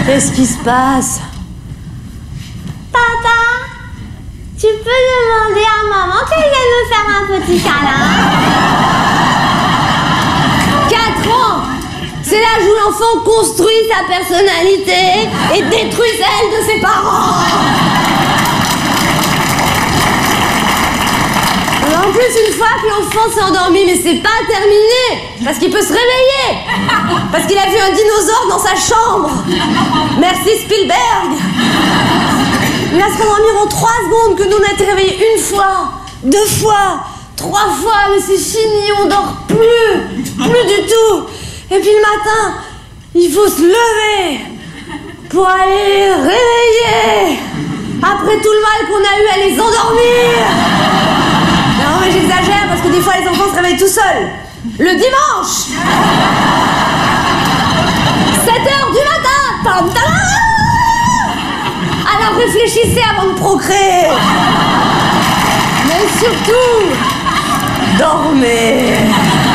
Qu'est-ce qui se passe? Papa, tu peux demander à maman qu'elle vienne me faire un petit câlin? 4 ans! C'est l'âge où l'enfant construit sa personnalité et détruit celle de ses parents! En plus, une fois que l'enfant s'est endormi, mais c'est pas terminé, parce qu'il peut se réveiller, parce qu'il a vu un dinosaure dans sa chambre. Merci Spielberg. Il va se rendormir en 3 secondes, que nous on a été réveillés 1 fois, 2 fois, 3 fois, mais c'est fini, on dort plus du tout. Et puis le matin, il faut se lever pour aller réveiller, après tout le mal qu'on a eu à les endormir. Non mais j'exagère parce que des fois les enfants se réveillent tout seuls. Le dimanche 7h du matin. Tam, tam. Alors réfléchissez avant de procréer. Mais surtout, dormez.